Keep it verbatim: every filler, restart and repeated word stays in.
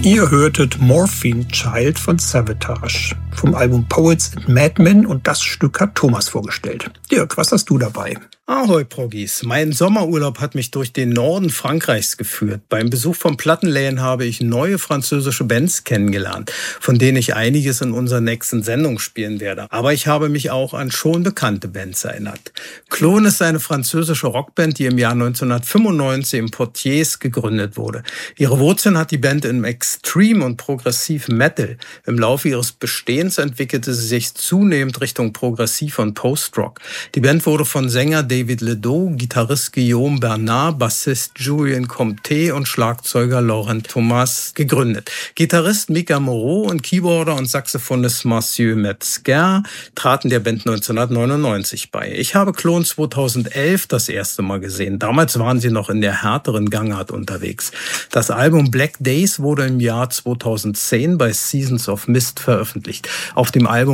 Ihr hörtet Morphine Child von Savatage vom Album Poets and Madmen und das Stück hat Thomas vorgestellt. Dirk, was hast du dabei? Ahoi, Proggis. Mein Sommerurlaub hat mich durch den Norden Frankreichs geführt. Beim Besuch von Plattenläden habe ich neue französische Bands kennengelernt, von denen ich einiges in unserer nächsten Sendung spielen werde. Aber ich habe mich auch an schon bekannte Bands erinnert. Clone ist eine französische Rockband, die im Jahr neunzehnhundertfünfundneunzig in Poitiers gegründet wurde. Ihre Wurzeln hat die Band im Extreme und Progressiv Metal. Im Laufe ihres Bestehens entwickelte sie sich zunehmend Richtung Progressiv und Post-Rock. Die Band wurde von Sänger David Ledoux, Gitarrist Guillaume Bernard, Bassist Julien Comté und Schlagzeuger Laurent Thomas gegründet. Gitarrist Mika Moreau und Keyboarder und Saxophonist Mathieu Metzger traten der Band neunzehnhundertneunundneunzig bei. Ich habe Clone zweitausendelf das erste Mal gesehen. Damals waren sie noch in der härteren Gangart unterwegs. Das Album Black Days wurde im Jahr zweitausendzehn bei Seasons of Mist veröffentlicht. Auf dem Album